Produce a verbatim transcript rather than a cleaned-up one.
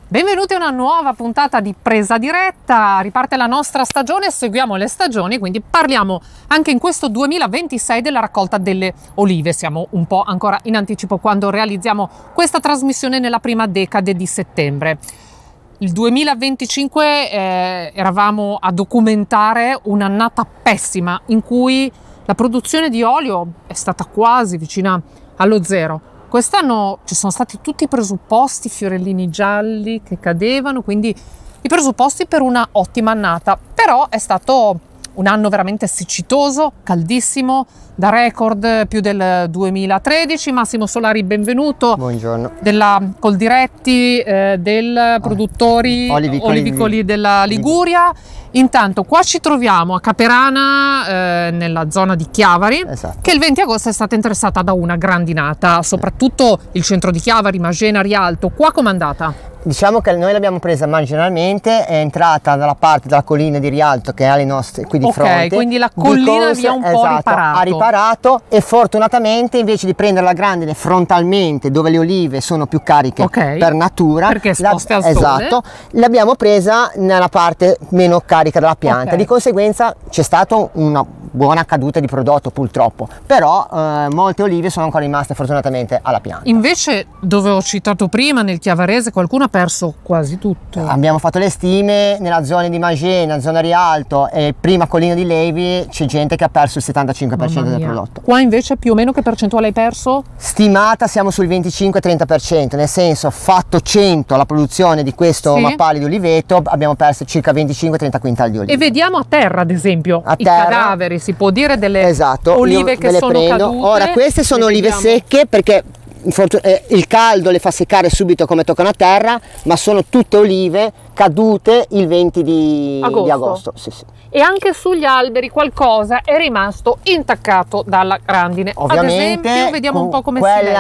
Benvenuti a una nuova puntata di Presa Diretta. Riparte la nostra stagione, seguiamo le stagioni, quindi parliamo anche in questo duemilaventisei della raccolta delle olive. Siamo un po' ancora in anticipo quando realizziamo questa trasmissione nella prima decade di settembre. Il duemilaventicinque eh, eravamo a documentare un'annata pessima in cui la produzione di olio è stata quasi vicina allo zero. Quest'anno ci sono stati tutti i presupposti, fiorellini gialli che cadevano, quindi i presupposti per una ottima annata. Però è stato un anno veramente siccitoso, caldissimo, da record più del duemilatredici. Massimo Solari, benvenuto. Buongiorno. Della Coldiretti, eh, del produttori Olivicoli, olivicoli della Liguria. Intanto qua ci troviamo a Caperana, eh, nella zona di Chiavari, Esatto. che il venti agosto è stata interessata da una grandinata, soprattutto il centro di Chiavari, Magena, Rialto. Qua com'è andata? Diciamo che noi l'abbiamo presa marginalmente, è entrata dalla parte della collina di Rialto che è alle nostre qui di Ok, fronte. quindi la collina vi ha un po' esatto, riparato. ha riparato e fortunatamente invece di prendere la grandine frontalmente dove le olive sono più cariche Ok, per natura, perché esposte al sole. esatto, l'abbiamo presa nella parte meno carica della pianta, Ok. di conseguenza c'è stata una buona caduta di prodotto purtroppo, però eh, molte olive sono ancora rimaste fortunatamente alla pianta. Invece, dove ho citato prima, nel Chiavarese, qualcuno ha perso quasi tutto. Abbiamo fatto le stime nella zona di Magena, zona Rialto e prima collina di Levi, c'è gente che ha perso il settantacinque per cento Mamma del mia. prodotto. Qua invece più o meno che percentuale hai perso? Stimata siamo sul venticinque trenta per cento, nel senso fatto cento la produzione di questo Sì. mappale di oliveto, abbiamo perso circa venticinque trenta quintali di olive. E vediamo a terra, ad esempio, A i terra. cadaveri, si può dire, delle Esatto, olive io che ve le sono prendo. cadute. Ora queste sono Le olive vediamo. secche perché fortu- eh, il caldo le fa seccare subito come toccano a terra, ma sono tutte olive cadute il venti di Agosto. di agosto. Sì, sì. E anche sugli alberi qualcosa è rimasto intaccato dalla grandine. Ovviamente Ad esempio, vediamo un po' come si quella